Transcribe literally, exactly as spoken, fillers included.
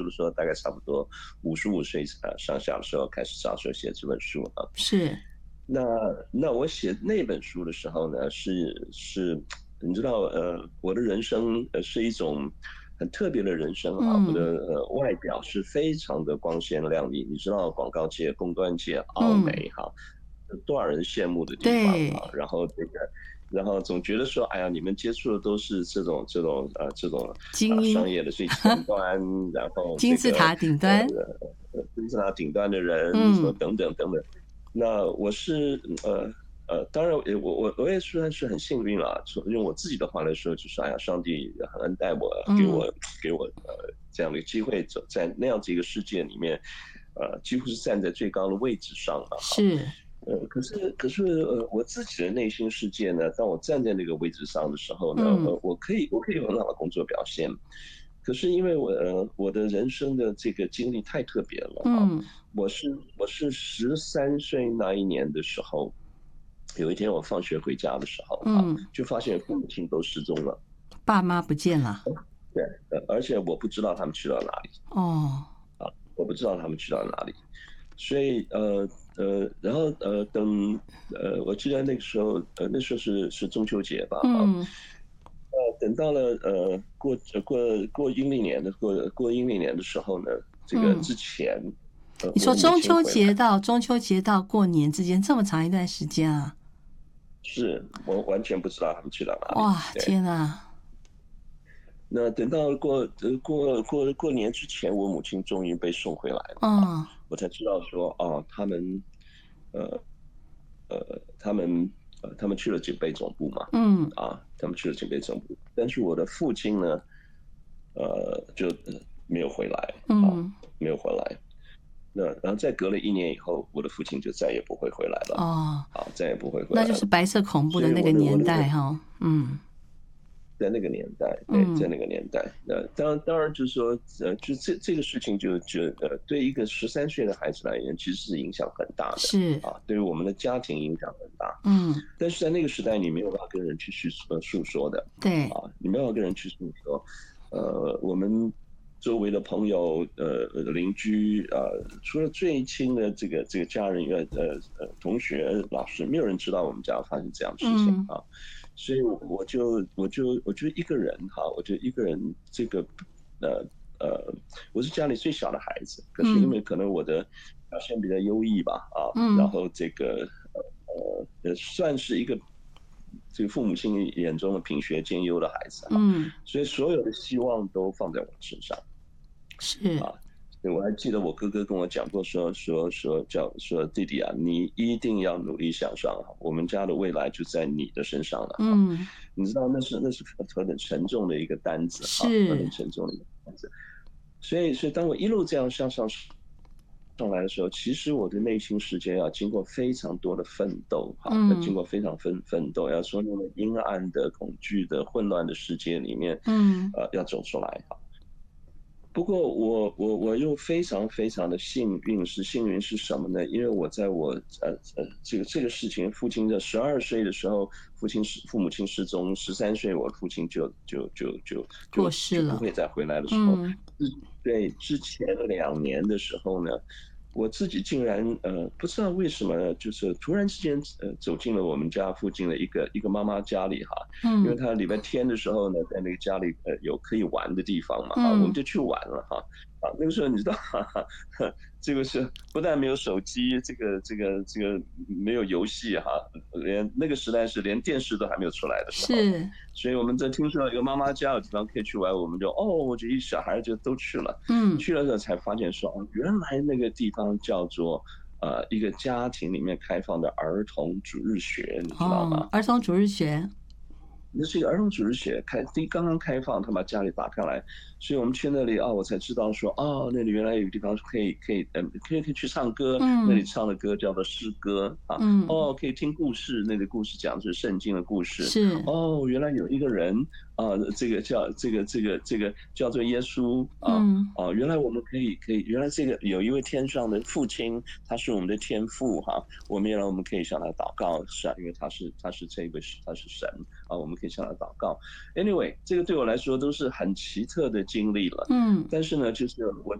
的时候，大概差不多五十五岁呃上下的时候开始着手写这本书啊。 是， 那那我写那本书的时候呢，是是，你知道，呃，我的人生呃是一种很特别的人生哈，我的嗯呃外表是非常的光鲜亮丽，你知道，广告界、公关界、奥嗯， 美哈，多少人羡慕的地方对， 哈，然后这个。然后总觉得说，哎呀，你们接触的都是这种这种呃这种呃精英， 商业的最前端，然后这个金字塔顶呃端， 呃金字塔顶端的人，什么嗯等等等等。那我是呃呃，当然我我我也算是很幸运啦。用我自己的话来说，就是哎呀，上帝很恩待我，给嗯， 我给我呃这样的机会，走在那样子一个世界里面，呃，几乎是站在最高的位置上嘛，哈。 是， 呃，可是可是呃，我自己的内心世界呢，当我站在那个位置上的时候呢， 嗯呃，我可以我可以有很好的工作表现，可是因为我呃我的人生的这个经历太特别了哈。 嗯， 我是我是十三岁那一年的时候，有一天我放学回家的时候哈， 嗯， 就发现父母亲都失踪了。 爸妈不见了， 对，呃，而且我不知道他们去到哪里。 哦， 我不知道他们去到哪里，所以呃呃，然后呃等呃，我记得那个时候呃那时候是是中秋节吧哈。 嗯， 呃等到了呃过呃过过阴历年的过过阴历年的时候呢，这个嗯。 之前呃你说我的母中秋亲回来。 节到中秋节到过年之间这么长一段时间啊？ 是我完全不知道他们去到哪里。 哇， 对， 天啊！ 那等到过呃过过过年之前，我母亲终于被送回来了啊， 嗯我才知道说哦，他们呃呃他们呃他们去了警备总部嘛。 嗯啊，他们去了警备总部，但是我的父亲呢，呃就呃没有回来啊， 嗯， 没有回来。那然后再隔了一年以后，我的父亲就再也不会回来了。 哦， 啊，再也不会回那就是来了。 白色恐怖的那个所以我的我年代的哈。嗯在那个年代，对，在嗯， 那个年代，那当当然就是说，呃，就这这个事情就就呃，对一个十三岁的孩子来言，其实是影响很大的是， 啊，对于我们的家庭影响很大。 嗯， 但是在那个时代，你没有办法跟人去去呃诉说的对， 啊，你没有办法跟人去诉说。呃，我们周围的朋友、呃邻居啊、呃，除了最亲的这个这个家人以外，呃呃同学、老师，没有人知道我们家发生这样的事情嗯啊。所以我就我就我就一个人哈，我就一个人这个呃呃，我是家里最小的孩子，可是因嗯为可能我的表现比较优异吧啊，然嗯后这个呃呃算是一个这个父母亲眼中的品学兼优的孩子哈， 嗯， 所以所有的希望都放在我身上。 是， 啊。对，我还记得我哥哥跟我讲过说，说说叫说弟弟啊，你一定要努力向上啊，我们家的未来就在你的身上了哈。 嗯你知道那是那是何等沉重的一个单子哈，何是， 等沉重的一个单子。所以，所以当我一路这样向上上来的时候，其实我的内心世界要经过非常多的奋斗哈，要经嗯过非常奋奋斗，要从那个阴暗的、恐惧的、混乱的世界里面， 嗯呃，要走出来哈。不过我我我又非常非常的幸运，是幸运是什么呢？因为我在我呃呃这个这个事情，父亲在十二岁的时候，父亲失父母亲失踪，十三岁我父亲就就就就过就就不世了。 会再回来的时候， 嗯之对之前两年的时候呢，我自己竟然呃不知道为什么，就是突然之间呃走进了我们家附近的一个一个妈妈家里哈。因为嗯他礼拜天的时候呢，在那个家里呃有可以玩的地方嘛哈，我们嗯就去玩了哈。啊，那个时候你知道，哈哈，这个是不但没有手机，这个这个这个没有游戏哈，连那个时代是连电视都还没有出来的时候。 是， 所以我们在听说有一个妈妈家有地方可以去玩，我们就哦，我就一小孩就都去了。 嗯去了之后才发现说，哦，原来那个地方叫做呃一个家庭里面开放的儿童主日学，你知道哦， 吗？ 儿童主日学， 那是一个儿童主日学，开第刚刚开放，他把家里打开来，所以我们去那里啊，我才知道说，哦，那里原来有个地方可以可以嗯可以可以去唱歌，那里嗯唱的歌叫做诗歌啊。 嗯， 哦，可以听故事，那个故事讲的是圣经的故事。 是， 哦，原来有一个人啊，这个叫这个这个这个叫做耶稣啊。 嗯哦，原来我们可以可以，原来这个有一位天上的父亲，他是我们的天父哈、我们原来我们可以向他祷告，是啊，因为他是他是这个他是神。啊，我们可以向他祷告。Anyway，这个对我来说都是很奇特的经历了。 嗯。 但是呢，就是我